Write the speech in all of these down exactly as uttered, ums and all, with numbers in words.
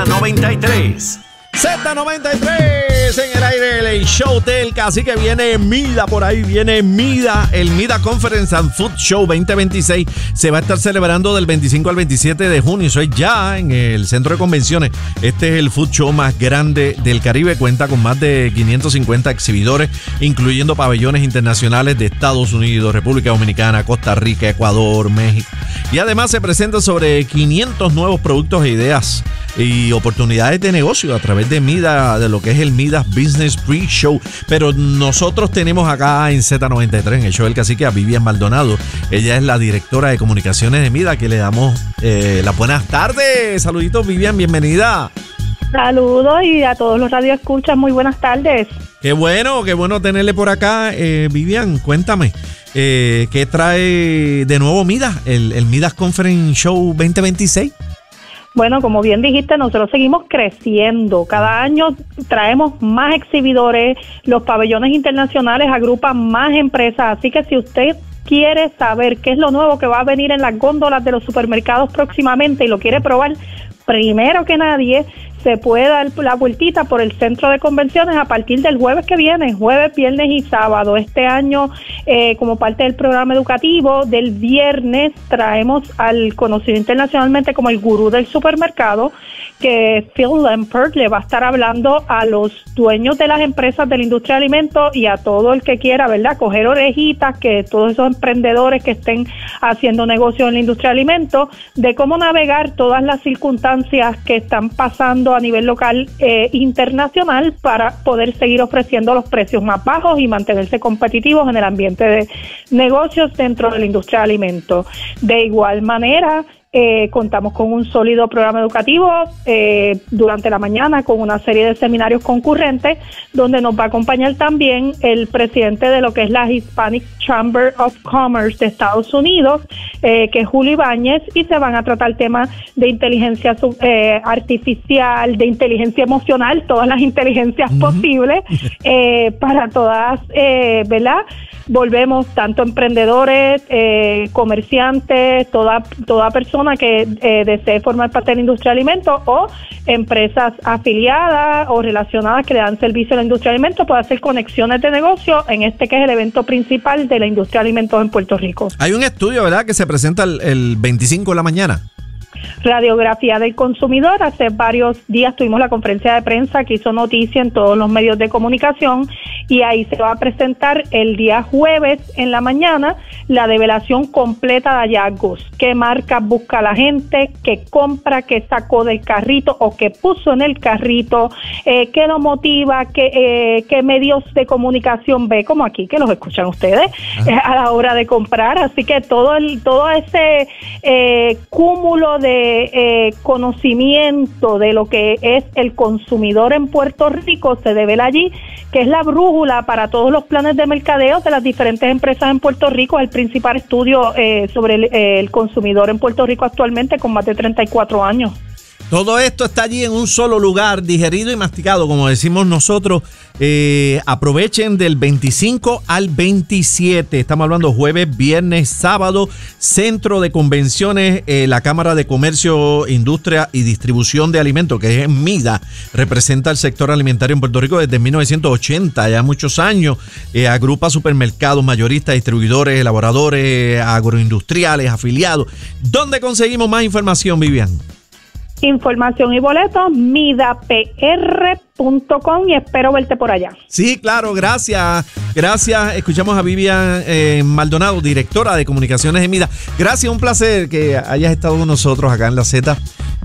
noventa y tres. Z noventa y tres en el aire, el show del cacique. Viene Mida por ahí, viene Mida, el Mida Conference and Food Show veinte veintiséis. Se va a estar celebrando del veinticinco al veintisiete de junio. Eso es ya en el centro de convenciones. Este es el food show más grande del Caribe. Cuenta con más de quinientos cincuenta exhibidores, incluyendo pabellones internacionales de Estados Unidos, República Dominicana, Costa Rica, Ecuador, México. Y además se presentan sobre quinientos nuevos productos e ideas y oportunidades de negocio a través de Mida, de lo que es el Mida Business Pre-Show. Pero nosotros tenemos acá en Z noventa y tres, en el show del cacique, a Vivian Maldonado. Ella es la directora de comunicaciones de Mida, que le damos eh, las buenas tardes. Saluditos, Vivian, bienvenida. Saludos y a todos los radioescuchas, muy buenas tardes. Qué bueno, qué bueno tenerle por acá. Eh, Vivian, cuéntame, eh, ¿qué trae de nuevo Mida, el, el Mida Conference Show veinte veintiséis? Bueno, como bien dijiste, nosotros seguimos creciendo. Cada año traemos más exhibidores, los pabellones internacionales agrupan más empresas, así que si usted quiere saber qué es lo nuevo que va a venir en las góndolas de los supermercados próximamente y lo quiere probar, primero que nadie, se puede dar la vueltita por el centro de convenciones a partir del jueves que viene, jueves, viernes y sábado. Este año, eh, como parte del programa educativo, del viernes traemos al conocido internacionalmente como el gurú del supermercado, que Phil Lampert le va a estar hablando a los dueños de las empresas de la industria de alimentos y a todo el que quiera, ¿verdad?, coger orejitas, que todos esos emprendedores que estén haciendo negocios en la industria de alimentos, de cómo navegar todas las circunstancias que están pasando a nivel local e eh, internacional para poder seguir ofreciendo los precios más bajos y mantenerse competitivos en el ambiente de negocios dentro de la industria de alimentos. De igual manera, Eh, contamos con un sólido programa educativo eh, durante la mañana con una serie de seminarios concurrentes donde nos va a acompañar también el presidente de lo que es la Hispanic Chamber of Commerce de Estados Unidos, eh, que es Julio Ibáñez, y se van a tratar temas de inteligencia eh, artificial, de inteligencia emocional, todas las inteligencias uh-huh. posibles eh, para todas, eh, ¿verdad? Volvemos tanto emprendedores, eh, comerciantes, toda toda persona que eh, desee formar parte de la industria de alimentos o empresas afiliadas o relacionadas que le dan servicio a la industria de alimentos, puede hacer conexiones de negocio en este que es el evento principal de la industria de alimentos en Puerto Rico. Hay un estudio, ¿verdad?, que se presenta el, el veinticinco de la mañana. Radiografía del consumidor. Hace varios días tuvimos la conferencia de prensa que hizo noticia en todos los medios de comunicación y ahí se va a presentar el día jueves en la mañana la develación completa de hallazgos. Qué marcas busca la gente, qué compra, qué sacó del carrito o qué puso en el carrito, eh, qué lo motiva, qué, eh, qué medios de comunicación ve, como aquí que los escuchan ustedes eh, a la hora de comprar. Así que todo el todo ese eh, cúmulo de eh, conocimiento de lo que es el consumidor en Puerto Rico se devela allí, que es la brújula para todos los planes de mercadeo de las diferentes empresas en Puerto Rico. Es el principal estudio eh, sobre el, eh, el consumidor en Puerto Rico actualmente, con más de treinta y cuatro años. Todo esto está allí en un solo lugar, digerido y masticado, como decimos nosotros. Eh, aprovechen del veinticinco al veintisiete. Estamos hablando jueves, viernes, sábado. Centro de Convenciones, eh, la Cámara de Comercio, Industria y Distribución de Alimentos, que es MIDA, representa el sector alimentario en Puerto Rico desde mil novecientos ochenta, ya muchos años. Eh, agrupa supermercados, mayoristas, distribuidores, elaboradores, agroindustriales, afiliados. ¿Dónde conseguimos más información, Vivian? Información y boletos, mida p r punto com, y espero verte por allá. Sí, claro, gracias. Gracias. Escuchamos a Vivian eh, Maldonado, directora de comunicaciones de MIDA. Gracias, un placer que hayas estado con nosotros acá en la Z.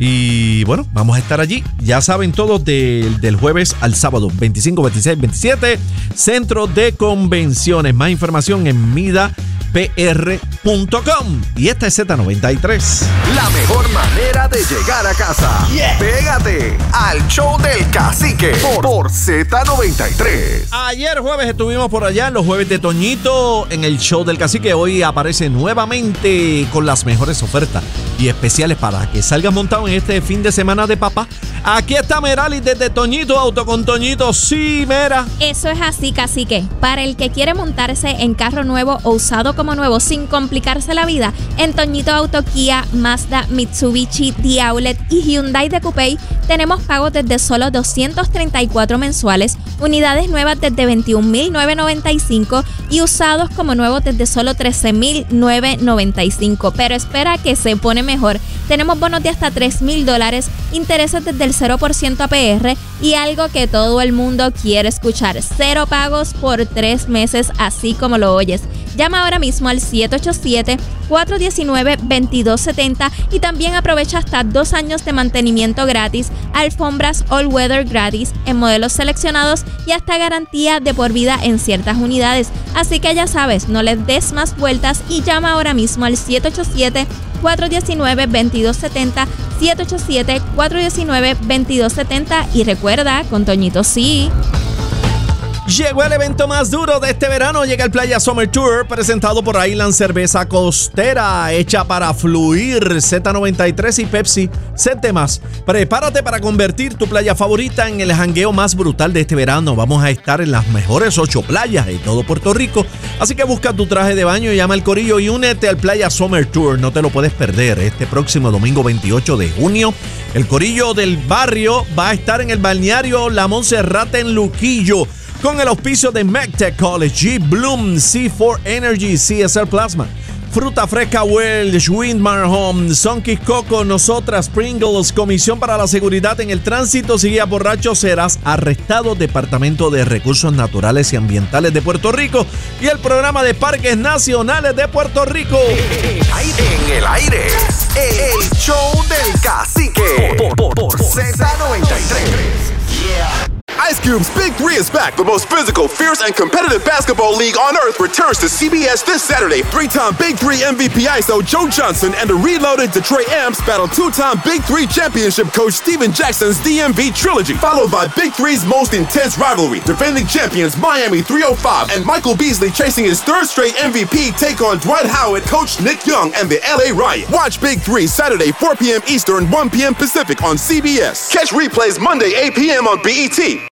Y bueno, vamos a estar allí. Ya saben todos, del, del jueves al sábado, veinticinco, veintiséis, veintisiete, Centro de Convenciones. Más información en mida p r punto com. Y esta es Z noventa y tres. La mejor manera de llegar a casa. Yeah. Pégate al show del cacique por, por Z noventa y tres. Ayer jueves estuvimos por allá en los jueves de Toñito en el show del cacique. Hoy aparece nuevamente con las mejores ofertas y especiales para que salgas montado en este fin de semana de papá. Aquí está Merali desde Toñito Auto con Toñito. Sí, Mera. Eso es así, cacique. Para el que quiere montarse en carro nuevo o usado como nuevo sin complicarse la vida, en Toñito Auto, Kia, Mazda, Mitsubishi, The Outlet y Hyundai de Coupé tenemos pagos desde solo doscientos treinta y cuatro mensuales, unidades nuevas desde veintiún mil novecientos noventa y cinco y usados como nuevos desde solo trece mil novecientos noventa y cinco. Pero espera que se pone mejor. Tenemos bonos de hasta tres mil dólares, intereses desde el cero por ciento A P R y algo que todo el mundo quiere escuchar: cero pagos por tres meses, así como lo oyes. Llama ahora mismo al siete ocho siete, cuatro uno nueve, dos dos siete cero y también aprovecha hasta dos años de mantenimiento gratis, alfombras all weather gratis en modelos seleccionados y hasta garantía de por vida en ciertas unidades. Así que ya sabes, no les des más vueltas y llama ahora mismo al siete ocho siete, cuatro uno nueve, dos dos siete cero, siete ocho siete, cuatro uno nueve, dos dos siete cero y recuerda, con Toñito sí. Llegó el evento más duro de este verano. Llega el Playa Summer Tour, presentado por Island Cerveza Costera, hecha para fluir, Z noventa y tres y Pepsi, sete más. Prepárate para convertir tu playa favorita en el jangueo más brutal de este verano. Vamos a estar en las mejores ocho playas de todo Puerto Rico, así que busca tu traje de baño, llama al corillo y únete al Playa Summer Tour. No te lo puedes perder. Este próximo domingo veintiocho de junio, el corillo del barrio va a estar en el balneario La Monserrate en Luquillo, con el auspicio de MECTEC College, G Bloom, C cuatro Energy, C S R Plasma, Fruta Fresca Welch, Windmar Home, Sunkist Coco, Nosotras, Pringles, Comisión para la Seguridad en el Tránsito. Si guías borracho serás arrestado. Departamento de Recursos Naturales y Ambientales de Puerto Rico y el Programa de Parques Nacionales de Puerto Rico. En el aire, el show del cacique por, por, por Z noventa y tres. Yeah. Ice Cube's Big Three is back. The most physical, fierce, and competitive basketball league on earth returns to C B S this Saturday. Three-time Big Three M V P I S O Joe Johnson and the reloaded Detroit Amps battle two-time Big Three championship coach Steven Jackson's D M V trilogy, followed by Big Three's most intense rivalry. Defending champions Miami three oh five and Michael Beasley chasing his third straight M V P take on Dwight Howard, coach Nick Young, and the L A Riot. Watch Big Three Saturday four p.m. Eastern, one p.m. Pacific on C B S. Catch replays Monday eight p.m. on B E T.